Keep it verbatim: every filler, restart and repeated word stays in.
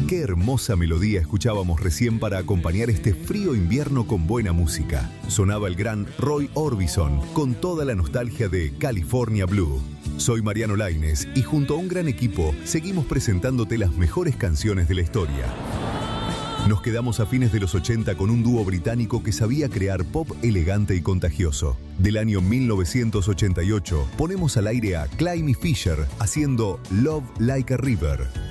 Qué hermosa melodía escuchábamos recién para acompañar este frío invierno con buena música. Sonaba el gran Roy Orbison con toda la nostalgia de California Blue. Soy Mariano Lainez y junto a un gran equipo seguimos presentándote las mejores canciones de la historia. Nos quedamos a fines de los ochenta con un dúo británico que sabía crear pop elegante y contagioso. Del año mil novecientos ochenta y ocho ponemos al aire a Climby Fisher haciendo Love Like a River.